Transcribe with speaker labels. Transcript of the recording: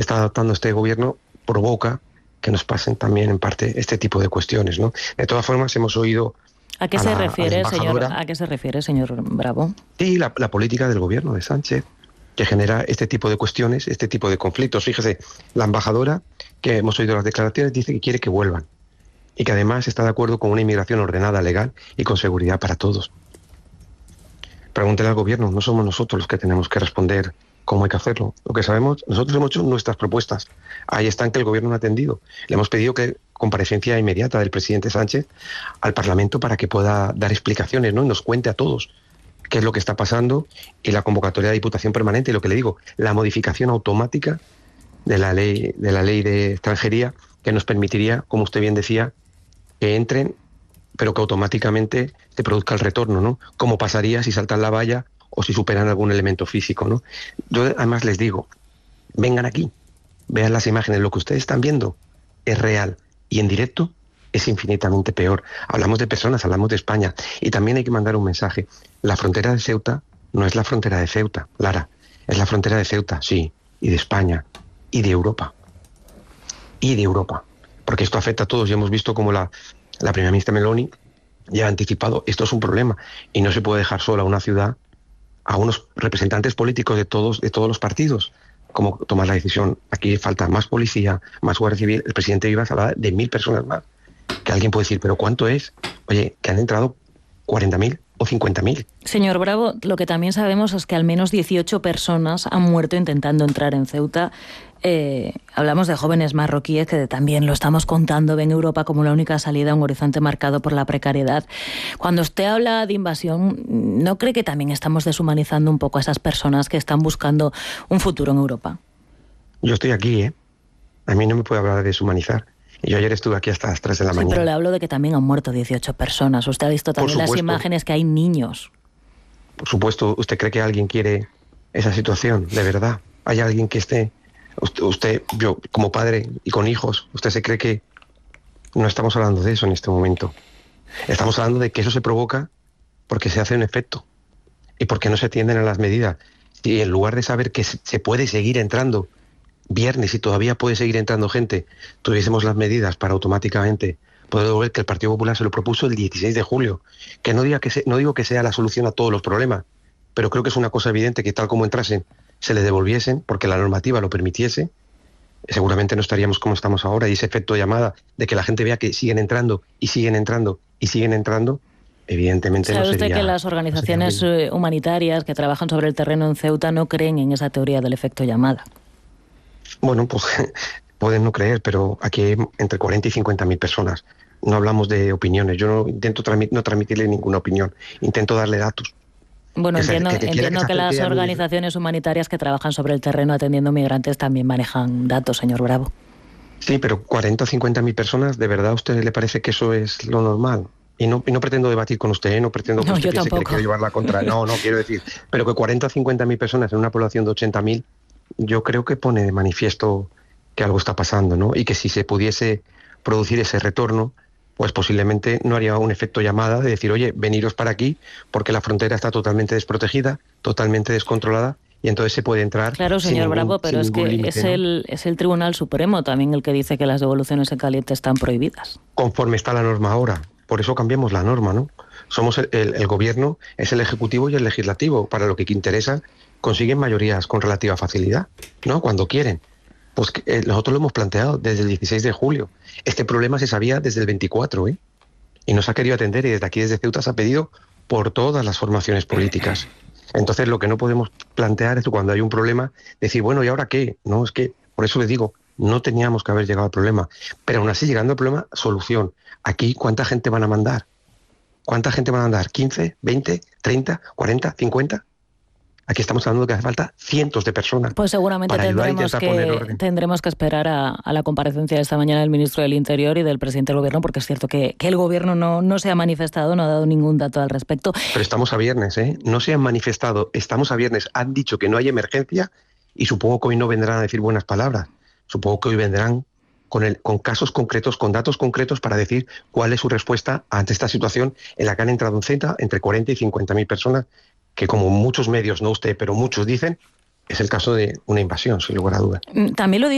Speaker 1: está adoptando este gobierno provoca que nos pasen también en parte este tipo de cuestiones, ¿no? De todas formas, hemos oído
Speaker 2: ¿A qué se refiere, señor Bravo?
Speaker 1: Sí, la política del gobierno de Sánchez, que genera este tipo de cuestiones, este tipo de conflictos. Fíjese, la embajadora, que hemos oído las declaraciones, dice que quiere que vuelvan y que además está de acuerdo con una inmigración ordenada, legal y con seguridad para todos. Pregúntele al gobierno, no somos nosotros los que tenemos que responder cómo hay que hacerlo. Lo que sabemos, nosotros hemos hecho nuestras propuestas. Ahí están, que el gobierno no ha atendido. Le hemos pedido que comparecencia inmediata del presidente Sánchez al Parlamento para que pueda dar explicaciones, ¿no? Y nos cuente a todos qué es lo que está pasando, y la convocatoria de Diputación Permanente, y lo que le digo, la modificación automática de la ley de extranjería, que nos permitiría, como usted bien decía, que entren, pero que automáticamente se produzca el retorno, ¿no? Como pasaría si saltan la valla o si superan algún elemento físico, ¿no? Yo además les digo, vengan aquí, vean las imágenes, lo que ustedes están viendo es real, y en directo es infinitamente peor. Hablamos de personas, hablamos de España, y también hay que mandar un mensaje. La frontera de Ceuta no es la frontera de Ceuta, Lara, es la frontera de Ceuta, sí, y de España, y de Europa, porque esto afecta a todos, y hemos visto cómo la primera ministra Meloni ya ha anticipado, esto es un problema, y no se puede dejar sola una ciudad a unos representantes políticos de todos los partidos, como tomar la decisión. Aquí falta más policía, más guardia civil. El presidente Vivas hablaba de 1.000 personas más, que alguien puede decir, ¿pero cuánto es? Oye, que han entrado 40.000 o 50.000.
Speaker 2: Señor Bravo, lo que también sabemos es que al menos 18 personas han muerto intentando entrar en Ceuta. Hablamos de jóvenes marroquíes que también lo estamos contando, ven Europa como la única salida a un horizonte marcado por la precariedad. Cuando usted habla de invasión, ¿no cree que también estamos deshumanizando un poco a esas personas que están buscando un futuro en Europa?
Speaker 1: Yo estoy aquí, ¿eh? A mí no me puede hablar de deshumanizar. Yo ayer estuve aquí hasta las 3 de la mañana.
Speaker 2: Pero le hablo de que también han muerto 18 personas. Usted ha visto también las imágenes que hay niños.
Speaker 1: Por supuesto. ¿Usted cree que alguien quiere esa situación? ¿De verdad? ¿Hay alguien que esté... yo como padre y con hijos, ¿usted se cree que no estamos hablando de eso en este momento? Estamos hablando de que eso se provoca porque se hace un efecto y porque no se atienden a las medidas. Y en lugar de saber que se puede seguir entrando viernes y todavía puede seguir entrando gente, tuviésemos las medidas para automáticamente poder devolver, que el Partido Popular se lo propuso el 16 de julio. Que no digo que sea la solución a todos los problemas, pero creo que es una cosa evidente que tal como entrasen, se le devolviesen, porque la normativa lo permitiese. Seguramente no estaríamos como estamos ahora, y ese efecto de llamada de que la gente vea que siguen entrando y siguen entrando y siguen entrando, evidentemente no sería...
Speaker 2: ¿Sabe usted que las organizaciones humanitarias que trabajan sobre el terreno en Ceuta no creen en esa teoría del efecto llamada?
Speaker 1: Bueno, pues pueden no creer, pero aquí hay entre 40 y 50.000 personas. No hablamos de opiniones. Yo no intento no transmitirle ninguna opinión. Intento darle datos.
Speaker 2: Bueno, entiendo que las organizaciones humanitarias que trabajan sobre el terreno atendiendo migrantes también manejan datos, señor Bravo.
Speaker 1: Sí, pero 40 o 50.000 personas, ¿de verdad a usted le parece que eso es lo normal? Y no pretendo debatir con usted, no pretendo que usted piense que le quiero llevar la contra. No, quiero decir. Pero que 40 o 50.000 personas en una población de 80.000, yo creo que pone de manifiesto que algo está pasando, ¿no? Y que si se pudiese producir ese retorno, pues posiblemente no haría un efecto llamada de decir, oye, veniros para aquí, porque la frontera está totalmente desprotegida, totalmente descontrolada, y entonces se puede entrar...
Speaker 2: Claro, señor Bravo, pero es que límite, es el Tribunal Supremo también el que dice que las devoluciones en caliente están prohibidas.
Speaker 1: Conforme está la norma ahora, por eso cambiamos la norma, ¿no? Somos el gobierno, es el ejecutivo y el legislativo, para lo que interesa, consiguen mayorías con relativa facilidad, ¿no? Cuando quieren. Pues nosotros lo hemos planteado desde el 16 de julio. Este problema se sabía desde el 24, ¿eh? Y no se ha querido atender, y desde aquí, desde Ceuta, se ha pedido por todas las formaciones políticas. Entonces, lo que no podemos plantear es que cuando hay un problema, decir, bueno, ¿y ahora qué? No, es que, por eso les digo, no teníamos que haber llegado al problema. Pero aún así, llegando al problema, solución. Aquí, ¿cuánta gente van a mandar? ¿Cuánta gente van a mandar? ¿15, 20, 30, 40, 50? Aquí estamos hablando de que hace falta cientos de personas.
Speaker 2: Pues seguramente tendremos que esperar a la comparecencia de esta mañana del ministro del Interior y del presidente del Gobierno, porque es cierto que el Gobierno no se ha manifestado, no ha dado ningún dato al respecto.
Speaker 1: Pero estamos a viernes, ¿eh? No se han manifestado, estamos a viernes. Han dicho que no hay emergencia y supongo que hoy no vendrán a decir buenas palabras. Supongo que hoy vendrán con casos concretos, con datos concretos para decir cuál es su respuesta ante esta situación en la que han entrado en Ceuta entre 40 y 50.000 personas, que como muchos medios, no usted, pero muchos dicen, es el caso de una invasión, sin lugar a dudas.
Speaker 2: También lo